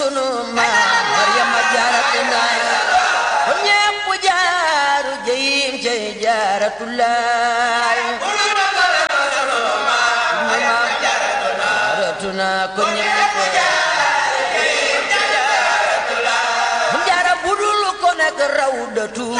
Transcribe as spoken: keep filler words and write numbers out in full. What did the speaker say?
sunu maam Maryama Jaaratuna kon ñépp jaaru jeyim jey Jaaratulaay maam Jaaratuna kon ñépp jaaru jeyim jey Jaaratulaay jaara budul ko nekk rawdatu